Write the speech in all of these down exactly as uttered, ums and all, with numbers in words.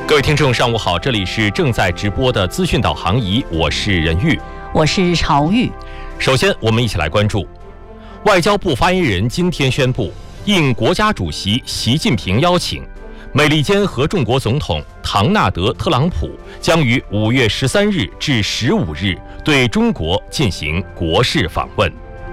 各位听众，上午好，这里是正在直播的资讯导航仪，我是任玉， 我是曹玉。 首先，我们一起来关注，外交部发言人今天宣布，应国家主席习近平邀请，美利坚合众国总统唐纳德·特朗普将于五月十三日至十五日对中国进行国事访问。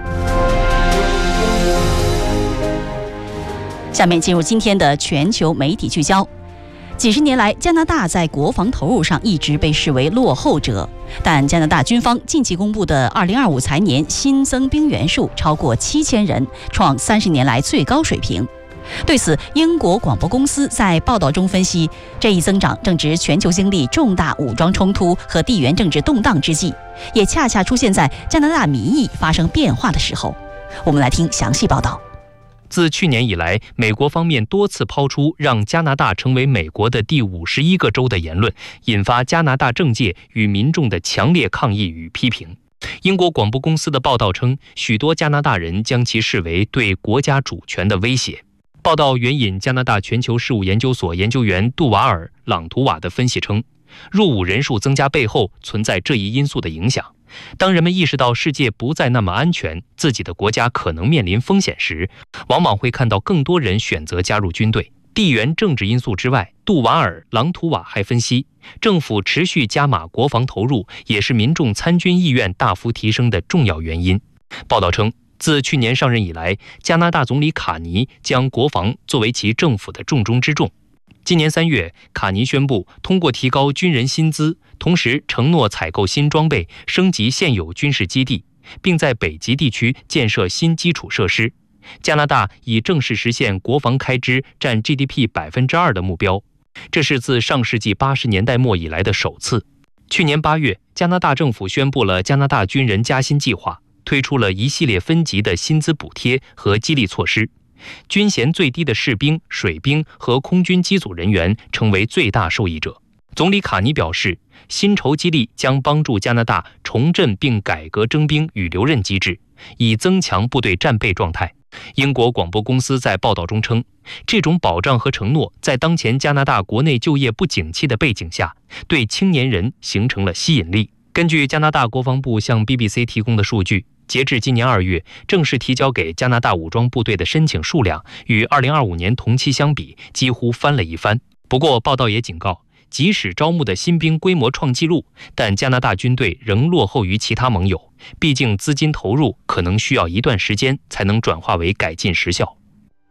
下面进入今天的全球媒体聚焦。几十年来，加拿大在国防投入上一直被视为落后者，但加拿大军方近期公布的二零二五财年新增兵员数超过七千人，创三十年来最高水平。对此，英国广播公司在报道中分析，这一增长正值全球经历重大武装冲突和地缘政治动荡之际，也恰恰出现在加拿大民意发生变化的时候。我们来听详细报道。 自去年以来，美国方面多次抛出让加拿大成为美国的第五十一个州的言论，引发加拿大政界与民众的强烈抗议与批评。英国广播公司的报道称，许多加拿大人将其视为对国家主权的威胁。报道援引加拿大全球事务研究所研究员杜瓦尔·朗图瓦的分析称，入伍人数增加背后存在这一因素的影响。当人们意识到世界不再那么安全，自己的国家可能面临风险时，往往会看到更多人选择加入军队。地缘政治因素之外，杜瓦尔·朗图瓦还分析，政府持续加码国防投入也是民众参军意愿大幅提升的重要原因。报道称，自去年上任以来，加拿大总理卡尼将国防作为其政府的重中之重。今年三月，卡尼宣布通过提高军人薪资，同时承诺采购新装备，升级现有军事基地，并在北极地区建设新基础设施。加拿大已正式实现国防开支占 G D P 百分之二的目标，这是自上世纪八十年代末以来的首次。去年八月，加拿大政府宣布了加拿大军人加薪计划，推出了一系列分级的薪资补贴和激励措施。军衔最低的士兵、水兵和空军机组人员成为最大受益者。总理卡尼表示，薪酬激励将帮助加拿大重振并改革征兵与留任机制，以增强部队战备状态。英国广播公司在报道中称，这种保障和承诺在当前加拿大国内就业不景气的背景下，对青年人形成了吸引力。根据加拿大国防部向 B B C 提供的数据，截至今年二月，正式提交给加拿大武装部队的申请数量与二零二五年同期相比几乎翻了一番。不过，报道也警告，即使招募的新兵规模创纪录，但加拿大军队仍落后于其他盟友，毕竟资金投入可能需要一段时间才能转化为改进实效。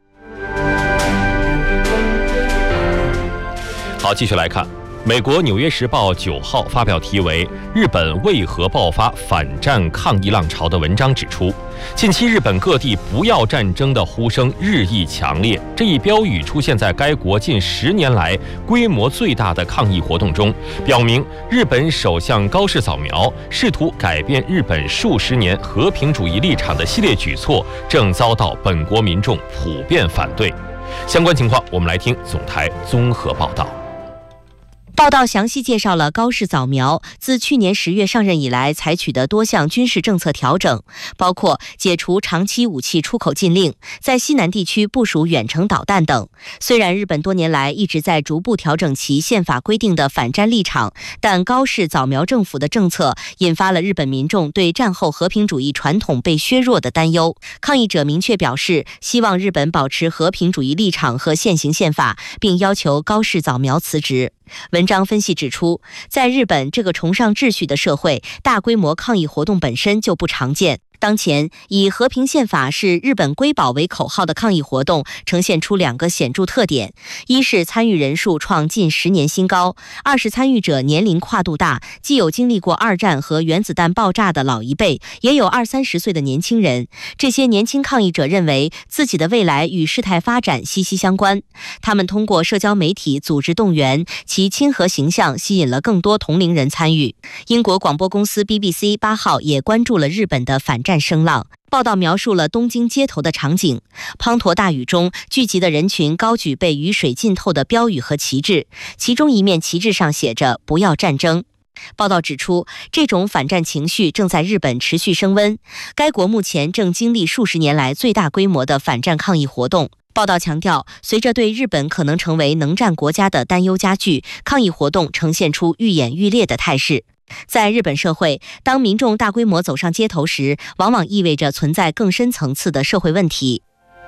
好，继续来看。美国《纽约时报》九号发表题为《日本为何爆发反战抗议浪潮》的文章，指出，近期日本各地不要战争的呼声日益强烈。这一标语出现在该国近十年来规模最大的抗议活动中，表明日本首相高市早苗试图改变日本数十年和平主义立场的系列举措正遭到本国民众普遍反对。相关情况，我们来听总台综合报道。 报道详细介绍了高市早苗自去年十月上任以来采取的多项军事政策调整，包括解除长期武器出口禁令，在西南地区部署远程导弹等。虽然日本多年来一直在逐步调整其宪法规定的反战立场，但高市早苗政府的政策引发了日本民众对战后和平主义传统被削弱的担忧。抗议者明确表示，希望日本保持和平主义立场和现行宪法，并要求高市早苗辞职。文章分析指出，在日本这个崇尚秩序的社会，大规模抗议活动本身就不常见。当前，以和平宪法是日本瑰宝为口号的抗议活动呈现出两个显著特点：一是参与人数创近十年新高；二是参与者年龄跨度大，既有经历过二战和原子弹爆炸的老一辈，也有二三十岁的年轻人。这些年轻抗议者认为自己的未来与事态发展息息相关，他们通过社交媒体组织动员，其亲和形象吸引了更多同龄人参与。英国广播公司 B B C 八号也关注了日本的反战声浪。报道描述了东京街头的场景，滂沱大雨中聚集的人群高举被雨水浸透的标语和旗帜，其中一面旗帜上写着“不要战争”。报道指出，这种反战情绪正在日本持续升温，该国目前正经历数十年来最大规模的反战抗议活动。 报道强调，随着对日本可能成为能战国家的担忧加剧，抗议活动呈现出愈演愈烈的态势。在日本社会，当民众大规模走上街头时，往往意味着存在更深层次的社会问题。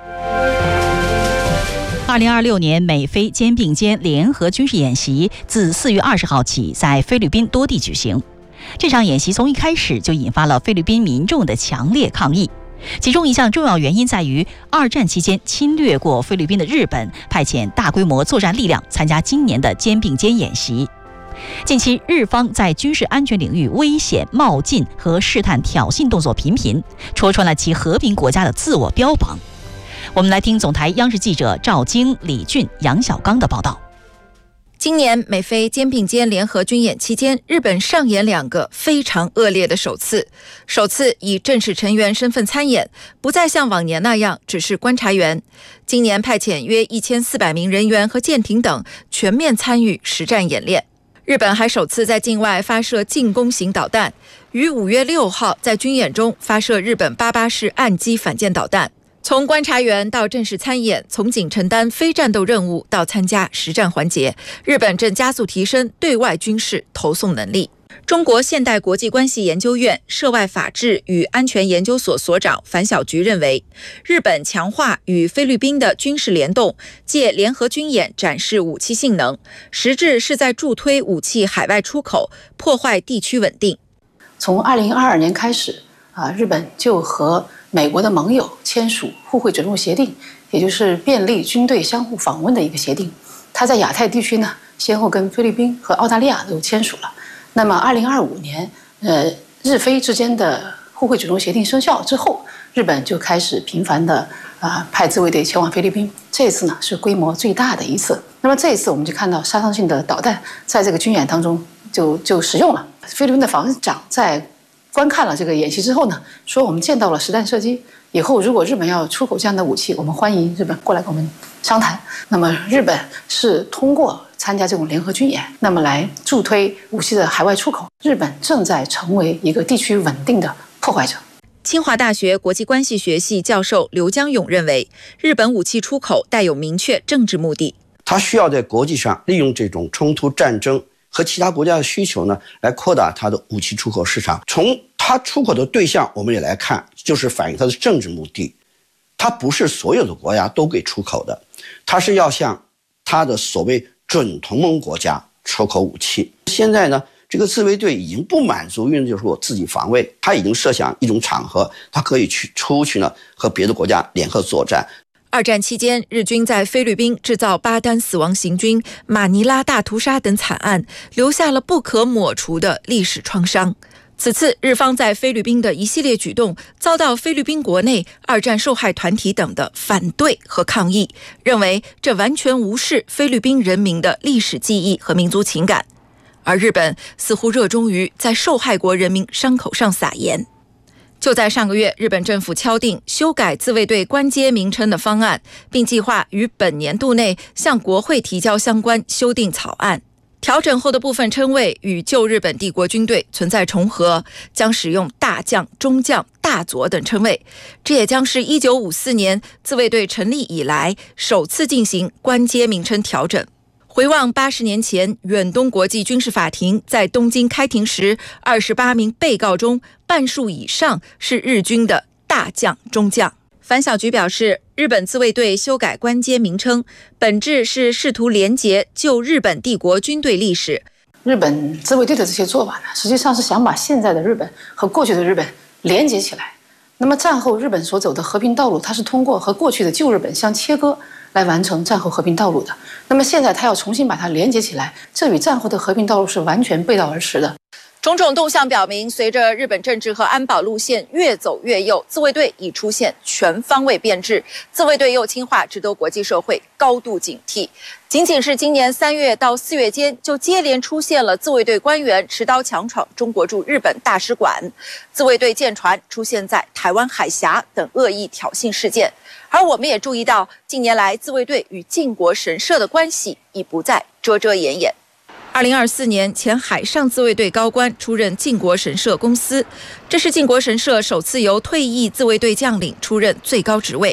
二零二六年美菲肩并肩联合军事演习自四月二十号起在菲律宾多地举行。这场演习从一开始就引发了菲律宾民众的强烈抗议。其中一项重要原因在于，二战期间侵略过菲律宾的日本派遣大规模作战力量参加今年的肩并肩演习。近期，日方在军事安全领域危险、冒进和试探挑衅动作频频，戳穿了其和平国家的自我标榜。我们来听总台央视记者赵晶、李俊、杨小刚的报道。 今年美菲肩并肩联合军演期间，日本上演两个非常恶劣的首次。首次以正式成员身份参演，不再像往年那样只是观察员。今年派遣约一千四百名人员和舰艇等全面参与实战演练。日本还首次在境外发射进攻型导弹，于五月六号在军演中发射日本八八式岸基反舰导弹。从观察员到正式参演，从仅承担非战斗任务到参加实战环节，日本正加速提升对外军事投送能力。中国现代国际关系研究院涉外法治与安全研究所所长樊晓菊认为，日本强化与菲律宾的军事联动，借联合军演展示武器性能，实质是在助推武器海外出口，破坏地区稳定。 从二零二二年开始啊，日本就和美国的盟友签署互惠准入协定，也就是便利军队相互访问的一个协定。它在亚太地区呢，先后跟菲律宾和澳大利亚都签署了。那么，二零二五年，呃，日菲之间的互惠准入协定生效之后，日本就开始频繁的啊、呃、派自卫队前往菲律宾。这次呢是规模最大的一次。那么这一次我们就看到杀伤性的导弹在这个军演当中就就使用了。菲律宾的防长在观看了这个演习之后呢，说我们见到了实弹射击，以后如果日本要出口这样的武器，我们欢迎日本过来跟我们商谈。那么日本是通过参加这种联合军演，那么来助推武器的海外出口。日本正在成为一个地区稳定的破坏者。 清华大学国际关系学系教授刘江勇认为，日本武器出口带有明确政治目的， 他需要在国际上利用这种冲突战争和其他国家的需求呢，来扩大它的武器出口市场。从它出口的对象，我们也来看，就是反映它的政治目的。它不是所有的国家都给出口的，它是要向它的所谓准同盟国家出口武器。现在呢，这个自卫队已经不满足于就是我自己防卫，他已经设想一种场合，他可以去出去呢和别的国家联合作战。 二战期间，日军在菲律宾制造巴丹死亡行军、马尼拉大屠杀等惨案，留下了不可抹除的历史创伤。此次日方在菲律宾的一系列举动，遭到菲律宾国内二战受害团体等的反对和抗议，认为这完全无视菲律宾人民的历史记忆和民族情感。而日本似乎热衷于在受害国人民伤口上撒盐。就在上个月，日本政府敲定修改自卫队官阶名称的方案，并计划于本年度内向国会提交相关修订草案。调整后的部分称谓与旧日本帝国军队存在重合，将使用大将、中将、大佐等称谓。这也将是一九五四年自卫队成立以来首次进行官阶名称调整。回望八十年前，远东国际军事法庭在东京开庭时，二十八名被告中半数以上是日军的大将、中将。樊晓菊表示，日本自卫队修改官阶名称，本质是试图连结旧日本帝国军队历史。 日本自卫队的这些做法呢，实际上是想把现在的日本和过去的日本连接起来。那么战后日本所走的和平道路，它是通过和过去的旧日本相切割来完成战后和平道路的。那么现在它要重新把它连接起来，这与战后的和平道路是完全背道而驰的。 种种动向表明，随着日本政治和安保路线越走越右，自卫队已出现全方位变质，自卫队右倾化值得国际社会高度警惕。仅仅是今年三月到四月间，就接连出现了自卫队官员持刀强闯中国驻日本大使馆，自卫队舰船出现在台湾海峡等恶意挑衅事件。而我们也注意到，近年来自卫队与靖国神社的关系已不再遮遮掩掩。二零二四年，前海上自卫队高官出任靖国神社公司，这是靖国神社首次由退役自卫队将领出任最高职位。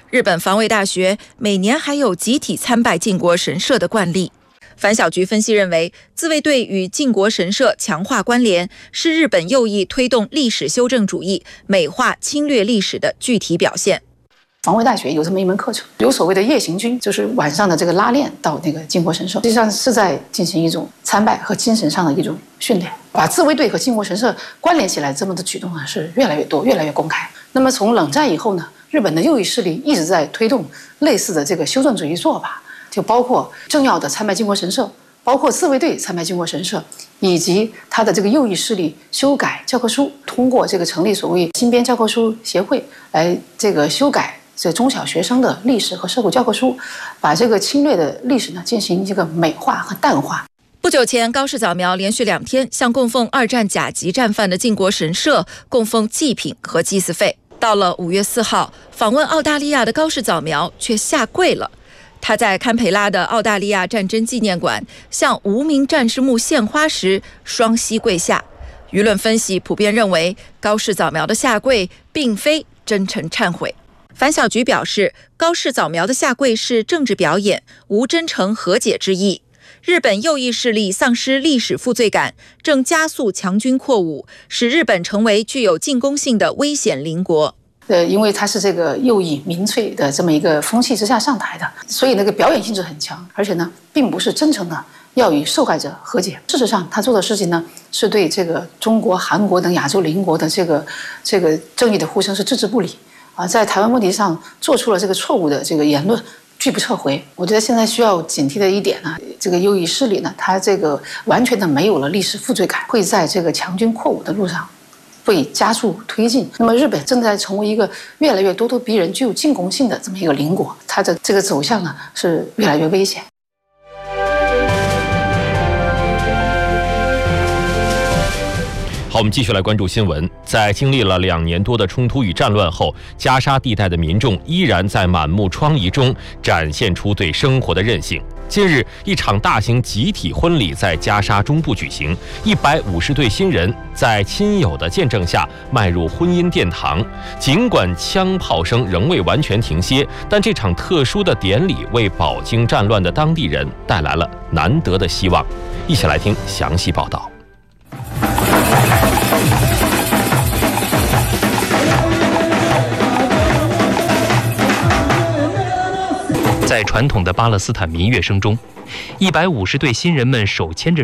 日本防卫大学每年还有集体参拜靖国神社的惯例。反小局分析认为，自卫队与靖国神社强化关联，是日本右翼推动历史修正主义、美化侵略历史的具体表现。 防卫大学有这么一门课程，有所谓的夜行军，就是晚上的这个拉练到那个靖国神社，实际上是在进行一种参拜和精神上的一种训练。把自卫队和靖国神社关联起来，这么的举动啊是越来越多，越来越公开。那么从冷战以后呢，日本的右翼势力一直在推动类似的这个修正主义做法，就包括政要的参拜靖国神社，包括自卫队参拜靖国神社，以及他的这个右翼势力修改教科书，通过这个成立所谓新编教科书协会来这个修改这中小学生的历史和社会教科书，把这个侵略的历史呢进行一个美化和淡化。 不久前，高市早苗连续两天向供奉二战甲级战犯的靖国神社供奉祭品和祭祀费。到了五月四号，访问澳大利亚的高市早苗却下跪了。他在堪培拉的澳大利亚战争纪念馆向无名战士墓献花时，双膝跪下。舆论分析普遍认为，高市早苗的下跪并非真诚忏悔。反小局表示，高市早苗的下跪是政治表演，无真诚和解之意。日本右翼势力丧失历史负罪感，正加速强军扩武，使日本成为具有进攻性的危险邻国。 呃，因为他是这个右翼民粹的这么一个风气之下上台的，所以那个表演性质很强，而且呢，并不是真诚的要与受害者和解。事实上，他做的事情呢，是对这个中国、韩国等亚洲邻国的这个这个正义的呼声是置之不理啊，在台湾问题上做出了这个错误的这个言论，拒不撤回。我觉得现在需要警惕的一点呢，这个右翼势力呢，他这个完全的没有了历史负罪感，会在这个强军扩武的路上会加速推进。那么日本正在成为一个越来越咄咄逼人、具有进攻性的这么一个邻国，它的这个走向呢是越来越危险。 好，我们继续来关注新闻。在经历了两年多的冲突与战乱后，加沙地带的民众依然在满目疮痍中展现出对生活的韧性。近日，一场大型集体婚礼在加沙中部举行，一百五十对新人在亲友的见证下迈入婚姻殿堂。尽管枪炮声仍未完全停歇，但这场特殊的典礼为饱经战乱的当地人带来了难得的希望。一起来听详细报道。 在传统的巴勒斯坦民乐声中，一百五十对新人们手牵着